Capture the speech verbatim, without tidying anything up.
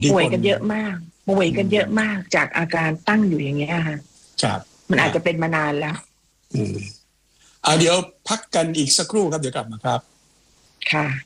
ป่วยกันเยอะมากป่วยกันเยอะมากจากอาการตั้งอยู่อย่างเงี้ยค่ะครับมันอาจจะเป็นมานานแล้วอืมอ่าเดี๋ยวพักกันอีกสักครู่ครับเดี๋ยวกลับมาครับค่ะ